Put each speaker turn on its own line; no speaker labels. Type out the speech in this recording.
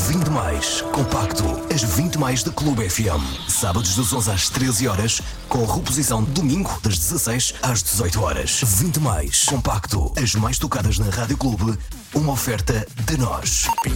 20 mais, compacto, as 20 mais da Clube FM. Sábados das 11 às 13 horas, com reposição domingo das 16 às 18 horas. 20 mais, compacto, as mais tocadas na Rádio Clube, uma oferta de nós.